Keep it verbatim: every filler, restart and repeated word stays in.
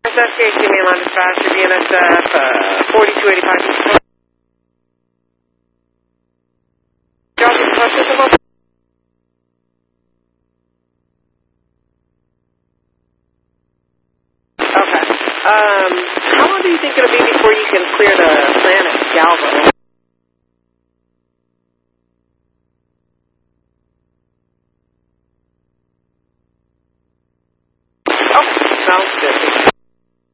Investigate, give me a line dispatch to B N S F, uh, forty-two eighty-five. Okay. Um, how long do you think it'll be before you can clear the planet, Galva?